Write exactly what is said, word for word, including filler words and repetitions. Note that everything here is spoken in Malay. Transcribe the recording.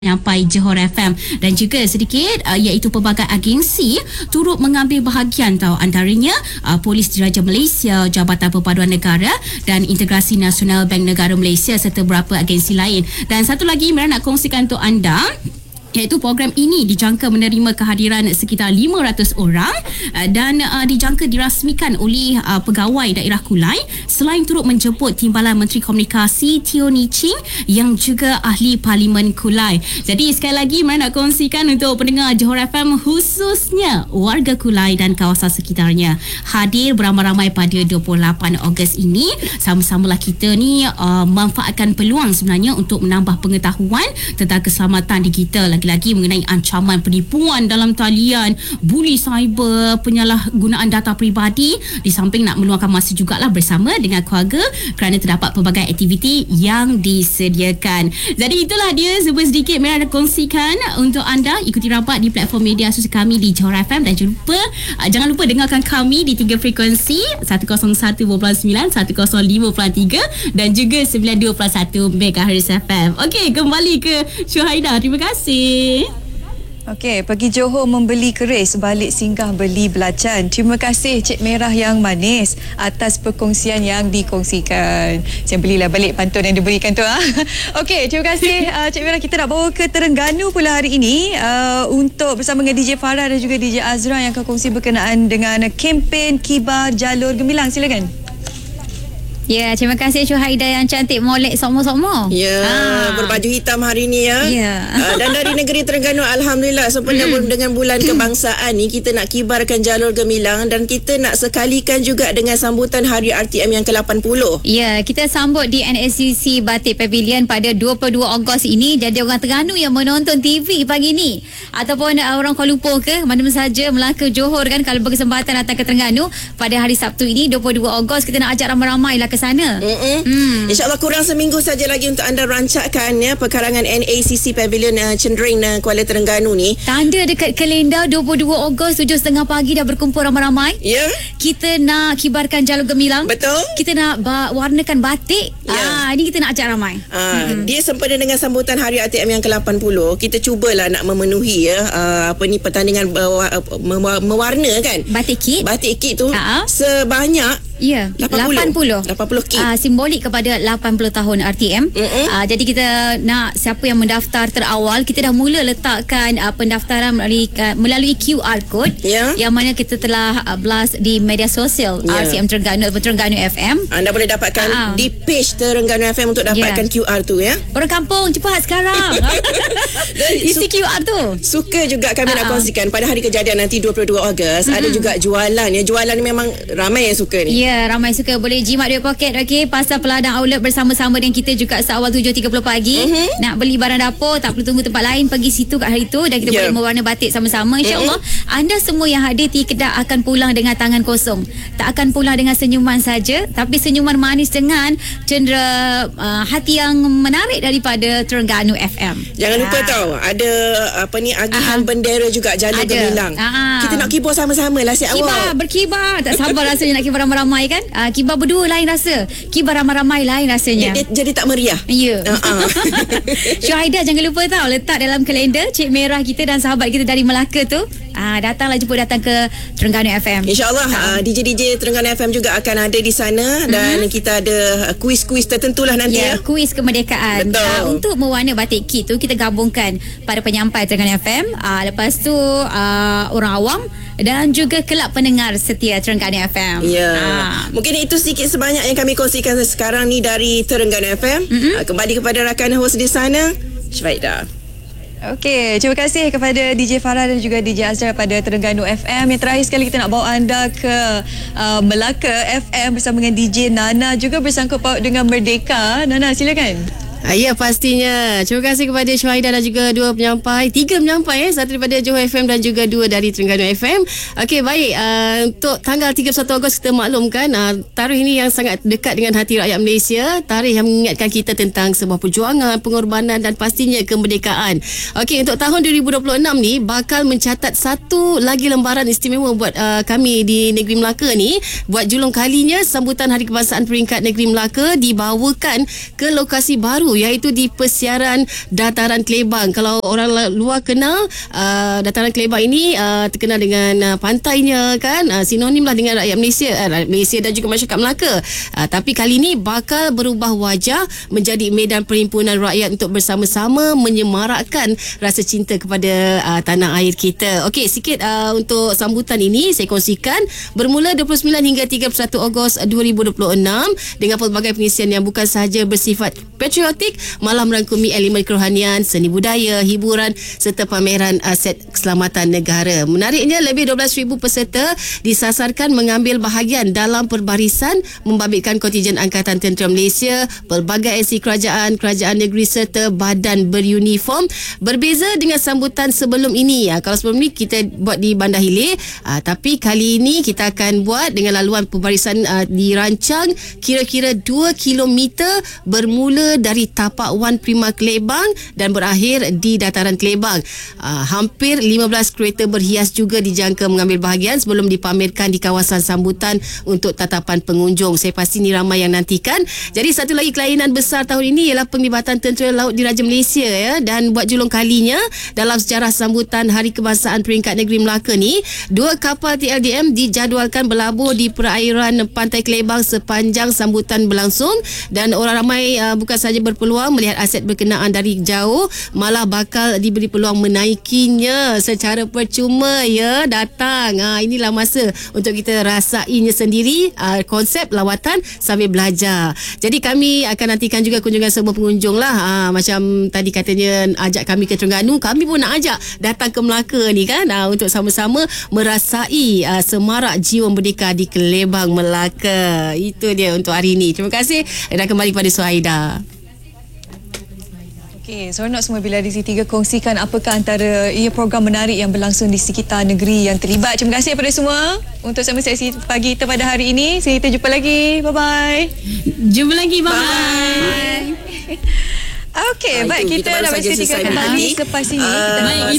Sampai Johor F M dan juga sedikit uh, iaitu pelbagai agensi turut mengambil bahagian tahu antaranya uh, Polis Diraja Malaysia, Jabatan Perpaduan Negara dan Integrasi Nasional Bank Negara Malaysia serta beberapa agensi lain. Dan satu lagi Mira nak kongsikan untuk anda, iaitu program ini dijangka menerima kehadiran sekitar lima ratus orang dan uh, dijangka dirasmikan oleh uh, pegawai daerah Kulai selain turut menjemput Timbalan Menteri Komunikasi Teo Ni Ching yang juga ahli Parlimen Kulai. Jadi sekali lagi Mara nak kongsikan untuk pendengar Johor F M khususnya warga Kulai dan kawasan sekitarnya hadir beramai-ramai pada dua puluh lapan Ogos ini. Sama-samalah kita ni uh, manfaatkan peluang sebenarnya untuk menambah pengetahuan tentang keselamatan digital, lagi-lagi mengenai ancaman penipuan dalam talian, buli cyber, penyalahgunaan data peribadi, di samping nak meluangkan masa jugalah bersama dengan keluarga kerana terdapat pelbagai aktiviti yang disediakan. Jadi itulah dia sebuah sedikit Mira nak kongsikan untuk anda. Ikuti rapat di platform media sosial kami di Johor F M dan jangan lupa, uh, jangan lupa dengarkan kami di tiga frekuensi seratus satu perpuluhan sembilan, seratus lima perpuluhan tiga dan juga sembilan puluh dua perpuluhan satu megahertz F M. Okey, kembali ke Syuhaidah. Terima kasih. Okey, pergi Johor membeli keris, balik singgah beli belacan. Terima kasih Cik Merah yang manis atas perkongsian yang dikongsikan. Saya belilah balik pantun yang diberikan tu. Ha? Okey, terima kasih uh, Cik Merah. Kita nak bawa ke Terengganu pula hari ini uh, untuk bersama dengan D J Farah dan juga D J Azra yang akan kongsi berkenaan dengan kempen Kibar Jalur Gemilang. Silakan. Ya, terima kasih Syuhaidah yang cantik molek sokmo-sokmo. Ya, ha. Berbaju hitam hari ni ya. Ya. Uh, dan dari negeri Terengganu, alhamdulillah sempena mm. dengan bulan kebangsaan ni kita nak kibarkan jalur gemilang dan kita nak sekalikan juga dengan sambutan Hari R T M yang ke lapan puluh. Ya, kita sambut di N S C C Batik Pavilion pada dua puluh dua Ogos ini. Jadi orang Terengganu yang menonton T V pagi ni ataupun uh, orang Kuala Lumpur ke mana saja Melaka, Johor kan, kalau berkesempatan datang ke Terengganu pada hari Sabtu ini dua puluh dua Ogos, kita nak ajak ramai-ramai lah ke sana. Mm. InsyaAllah kurang seminggu saja lagi untuk anda rancakkan ya perkarangan N A C C Pavilion uh, Cendering uh, Kuala Terengganu ni. Tanda dekat kalender dua puluh dua Ogos tujuh tiga puluh pagi dah berkumpul ramai-ramai. Ya. Yeah. Kita nak kibarkan jalur gemilang. Betul. Kita nak ba- warnakan batik. Yeah. Ah, ini kita nak ajak ramai. Ah, hmm. Dia sempena dengan sambutan Hari R T M yang ke lapan puluh. Kita cubalah nak memenuhi ya uh, apa ni pertandingan uh, mewarna kan. Batik kit. Batik kit tu uh-huh. sebanyak Ya, lapan puluh. lapan puluh kit. Uh, simbolik kepada lapan puluh tahun R T M. Uh, jadi kita nak siapa yang mendaftar terawal, kita dah mula letakkan uh, pendaftaran melalui uh, melalui Q R code yeah. yang mana kita telah uh, blast di media sosial yeah. R T M Terengganu atau Terengganu F M. Anda boleh dapatkan uh-huh. di page Terengganu F M untuk dapatkan yeah. Q R tu ya. Orang kampung cepat sekarang. Isi Q R tu. Suka juga kami uh-huh. nak kongsikan pada hari kejadian nanti dua puluh dua Ogos mm-hmm. ada juga jualan ya. Jualan ni memang ramai yang suka ni. Ya. Yeah. Ramai suka. Boleh jimat duit poket. Okey, pasar Peladang Outlet bersama-sama dengan kita juga seawal tujuh tiga puluh pagi. Mm-hmm. Nak beli barang dapur, tak perlu tunggu tempat lain, pergi situ kat hari tu dan kita yeah. boleh mewarna batik sama-sama. InsyaAllah mm-hmm. anda semua yang hadir tidak akan pulang dengan tangan kosong. Tak akan pulang dengan senyuman saja, tapi senyuman manis dengan cendera uh, hati yang menarik daripada Terengganu F M. Jangan lupa ha. tau, ada apa ni agihan uh-huh. bendera juga jalur gemilang. Uh-huh. Kita nak kibar sama-sama lah siap awal. Kibar, berkibar. Tak sabar rasanya nak kibar ramai-ramai kan. Uh, kibar berdua lain rasa, kibar ramai-ramai lain rasanya. Jadi, jadi tak meriah. Ya. Uh-uh. Syuhaidah jangan lupa tau letak dalam kalender Cik Merah kita dan sahabat kita dari Melaka tu. Ah, datanglah jemput datang ke Terengganu F M. InsyaAllah uh, D J D J Terengganu F M juga akan ada di sana dan mm-hmm. kita ada uh, kuis-kuis tertentulah nanti yeah, ya. Kuis kemerdekaan. Uh, untuk mewarna batik kit tu kita gabungkan pada penyampai Terengganu F M. Uh, lepas tu uh, orang awam dan juga kelab pendengar setia Terengganu F M. Ya. Uh. Mungkin itu sedikit sebanyak yang kami kongsikan sekarang ni dari Terengganu F M. Mm-hmm. Uh, kembali kepada rakan host di sana, Syuhaidah. Okey, terima kasih kepada D J Farah dan juga D J Azra pada Terengganu F M. Yang terakhir sekali kita nak bawa anda ke uh, Melaka F M bersama dengan D J Nana, juga bersangkut paut dengan Merdeka. Nana, silakan. Ya, pastinya. Terima kasih kepada Syuhaidah dan juga dua penyampai, tiga penyampai eh, satu daripada Johor F M dan juga dua dari Terengganu F M. Okey, baik. Uh, untuk tanggal tiga puluh satu Ogos kita maklumkan uh, tarikh ini yang sangat dekat dengan hati rakyat Malaysia, tarikh yang mengingatkan kita tentang sebuah perjuangan, pengorbanan dan pastinya kemerdekaan. Okey, untuk tahun dua ribu dua puluh enam ni bakal mencatat satu lagi lembaran istimewa buat uh, kami di negeri Melaka ni. Buat julung kalinya sambutan Hari Kebangsaan peringkat negeri Melaka dibawakan ke lokasi baru baru iaitu di Persiaran Dataran Kelebang. Kalau orang luar kenal uh, Dataran Kelebang ini uh, terkenal dengan uh, pantainya kan, uh, sinonim lah dengan rakyat Malaysia, uh, rakyat Malaysia dan juga masyarakat Melaka. Uh, tapi kali ini bakal berubah wajah menjadi medan perhimpunan rakyat untuk bersama-sama menyemarakkan rasa cinta kepada uh, tanah air kita. Okey, sikit uh, untuk sambutan ini saya kongsikan. Bermula dua puluh sembilan hingga tiga puluh satu Ogos dua ribu dua puluh enam dengan pelbagai pengisian yang bukan sahaja bersifat patriotik, malah merangkumi elemen kerohanian, seni budaya, hiburan serta pameran aset keselamatan negara. Menariknya, lebih dua belas ribu peserta disasarkan mengambil bahagian dalam perbarisan membabitkan kontijen Angkatan Tentera Malaysia, pelbagai agensi kerajaan, kerajaan negeri serta badan beruniform. Berbeza dengan sambutan sebelum ini. Ha, kalau sebelum ni kita buat di Bandar Hilir, ha, tapi kali ini kita akan buat dengan laluan perbarisan uh, dirancang kira-kira dua kilometer bermula dari Tapak Wan Prima Kelebang dan berakhir di Dataran Kelebang. Uh, hampir lima belas kereta berhias juga dijangka mengambil bahagian sebelum dipamerkan di kawasan sambutan untuk tatapan pengunjung. Saya pasti ni ramai yang nantikan. Jadi satu lagi kelainan besar tahun ini ialah penglibatan Tentera Laut Diraja Malaysia ya, dan buat julung kalinya dalam sejarah sambutan Hari Kebangsaan Peringkat Negeri Melaka ni, dua kapal T L D M dijadualkan berlabur di perairan Pantai Kelebang sepanjang sambutan berlangsung, dan orang ramai uh, bukan sahaja berpeluang melihat aset berkenaan dari jauh, malah bakal diberi peluang menaikinya secara percuma ya. Datang, ha, inilah masa untuk kita rasainya sendiri, uh, konsep lawatan sambil belajar. Jadi kami akan nantikan juga kunjungan semua pengunjung lah, ha, macam tadi katanya ajak kami ke Terengganu, kami pun nak ajak datang ke Melaka ni kan, ha, untuk sama-sama merasai uh, semarak jiwa merdeka di Kelebang, Melaka. Itu dia untuk hari ini. Terima kasih dan kembali pada Suhaida. Okey, seronok semua bila Dizi tiga kongsikan apakah antara ia program menarik yang berlangsung di sekitar negeri yang terlibat. Terima kasih kepada semua untuk sama sesi pagi kita pada hari ini. Kita jumpa lagi. Bye-bye. Jumpa lagi. Bye. Bye. Okey, Ah, baik, itu, kita kita baru dah saja bersihkan selesai tadi tadi. selepas ini. Ah, Kita Baik,